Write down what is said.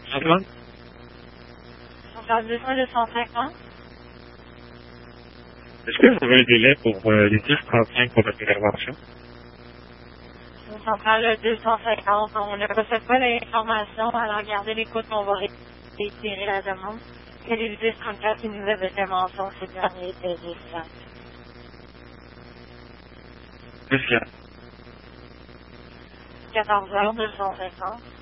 Antoine? On parle de ça, 250. Est-ce que vous avez un délai pour les 10:35 pour votre intervention? On parle de 250. On ne recevait pas l'information. Alors, regardez l'écoute, on va réitérer la demande. Que les 10:34 qui nous avaient fait mention, c'est dernier était 10:30. Monsieur. 14h, 250.